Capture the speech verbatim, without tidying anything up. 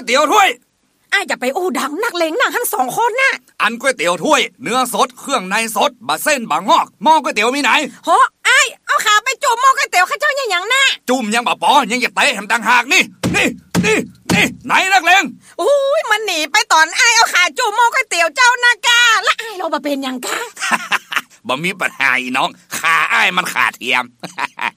เตี๋ยวถ้วยอ้ายจะไปอู้ดังนักเลงหนังทั้งสองคนน่ะอันก๋วยเตี๋ยวถ้วยเนื้อสดเครื่องในสดบะเส้นบะงอกหม้อก๋วยเตี๋ยวมีไหนโหอ้ายเอาขาไปจุ่มหม้อก๋วยเตี๋ยวข้าเจ้าอย่างๆน่ะจุ่มยังบะปอยังจะเตะแหมต่างหากนี่นี่นี่นี่ไหนนักเลงอุ้ยมันหนีไปตอนอ้ายเอาขาจุ่มหม้อก๋วยเตี๋ยวเจ้านะกาและอ้ายเราบ่เป็นหยังกะบ่มีปัญหาอีน้องขาอ้ายมันขาเทียม